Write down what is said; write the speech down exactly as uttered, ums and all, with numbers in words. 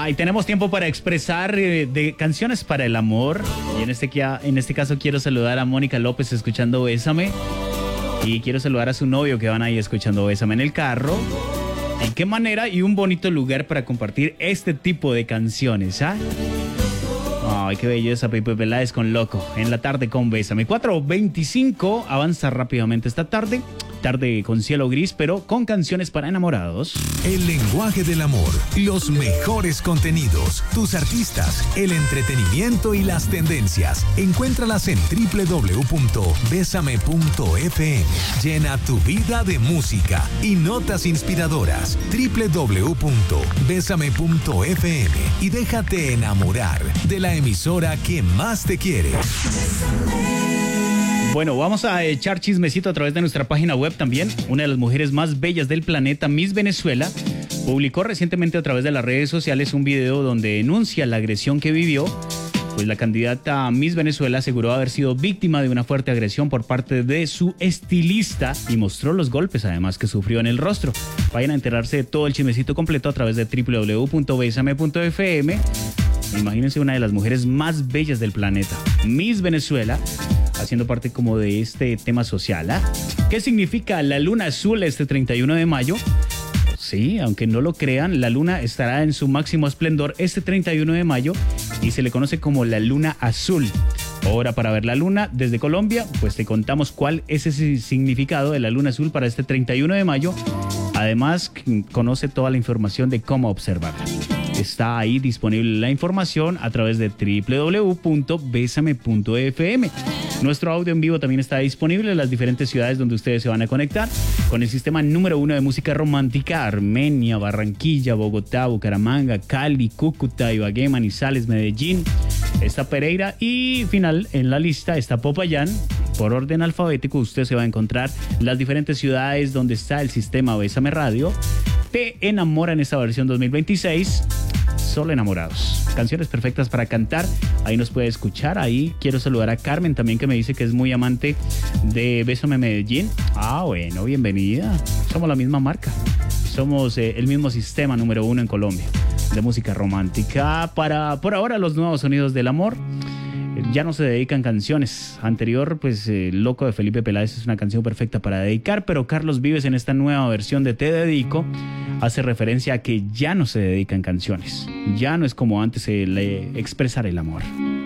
y tenemos tiempo para expresar eh, de canciones para el amor. Y en este, en este caso quiero saludar a Mónica López escuchando Bésame. Y quiero saludar a su novio que van ahí escuchando Bésame en el carro. ¿En qué manera? Y un bonito lugar para compartir este tipo de canciones, ¿ah? Ay, qué belleza, Pepe Peláez con Loco. En la tarde con Bésame. cuatro veinticinco, avanza rápidamente esta tarde. Tarde con cielo gris, pero con canciones para enamorados. El lenguaje del amor, los mejores contenidos, tus artistas, el entretenimiento y las tendencias. Encuéntralas en doble u doble u doble u punto bésame punto efe eme. Llena tu vida de música y notas inspiradoras. doble u doble u doble u punto bésame punto efe eme y déjate enamorar de la emisora que más te quiere. Bueno, vamos a echar chismecito a través de nuestra página web también. Una de las mujeres más bellas del planeta, Miss Venezuela, publicó recientemente a través de las redes sociales un video donde denuncia la agresión que vivió. Pues la candidata Miss Venezuela aseguró haber sido víctima de una fuerte agresión por parte de su estilista y mostró los golpes además que sufrió en el rostro. Vayan a enterarse de todo el chismecito completo a través de doble u doble u doble u punto bésame punto efe eme. Imagínense una de las mujeres más bellas del planeta, Miss Venezuela, haciendo parte como de este tema social, ¿ah? ¿Qué significa la luna azul este treinta y uno de mayo? Sí, aunque no lo crean, la luna estará en su máximo esplendor este treinta y uno de mayo y se le conoce como la luna azul. Ahora, para ver la luna desde Colombia, pues te contamos cuál es ese significado de la luna azul para este treinta y uno de mayo. Además, conoce toda la información de cómo observarla. Está ahí disponible la información a través de doble u doble u doble u punto bésame punto efe eme. Nuestro audio en vivo también está disponible en las diferentes ciudades donde ustedes se van a conectar con el sistema número uno de música romántica: Armenia, Barranquilla, Bogotá, Bucaramanga, Cali, Cúcuta, Ibagué, Manizales, Medellín. Está Pereira y final en la lista está Popayán. Por orden alfabético usted se va a encontrar las diferentes ciudades donde está el sistema Bésame Radio. Te enamora en esta versión dos mil veintiséis. Solo enamorados. Canciones perfectas para cantar. Ahí nos puede escuchar. Ahí quiero saludar a Carmen también, que me dice que es muy amante de Bésame Medellín. Ah, bueno, bienvenida. Somos la misma marca. Somos eh, el mismo sistema número uno en Colombia de música romántica. Para, por ahora, los nuevos sonidos del amor. Ya no se dedican canciones. Anterior, pues, eh, Loco de Felipe Peláez es una canción perfecta para dedicar, pero Carlos Vives en esta nueva versión de Te Dedico hace referencia a que ya no se dedican canciones. Ya no es como antes el eh, expresar el amor.